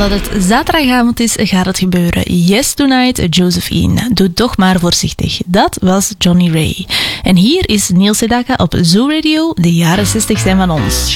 omdat het zaterdagavond is, gaat het gebeuren. Yes Tonight, Josephine. Doe toch maar voorzichtig. Dat was Johnny Ray. En hier is Neil Sedaka op Zoo Radio. De jaren 60 zijn van ons.